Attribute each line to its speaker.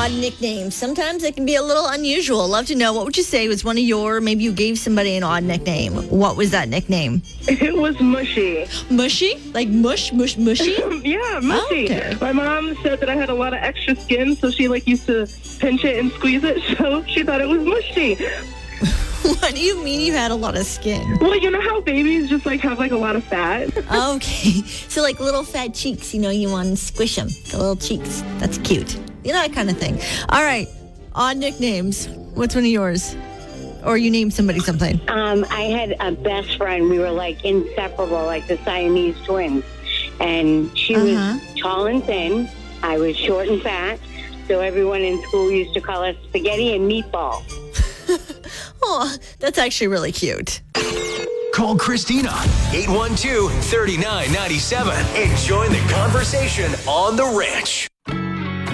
Speaker 1: odd nicknames. Sometimes they can be a little unusual. Love to know. What would you say was one of your, maybe you gave somebody an odd nickname. What was that nickname?
Speaker 2: It was Mushy.
Speaker 1: Mushy? Like mushy?
Speaker 2: Yeah, Mushy.
Speaker 1: Okay.
Speaker 2: My mom said that I had a lot of extra skin, so she used to pinch it and squeeze it, so she thought it was Mushy.
Speaker 1: What do you mean you had a lot of skin?
Speaker 2: Well, you know how babies just have a lot of fat?
Speaker 1: Okay. So like little fat cheeks, you want to squish them. The little cheeks. That's cute. That kind of thing. All right. Odd nicknames. What's one of yours? Or you named somebody something.
Speaker 3: I had a best friend. We were inseparable, like the Siamese twins. And she was tall and thin. I was short and fat. So everyone in school used to call us spaghetti and meatball.
Speaker 1: Oh, that's actually really cute.
Speaker 4: Call Christina, 812-3997, and join the conversation on The Ranch.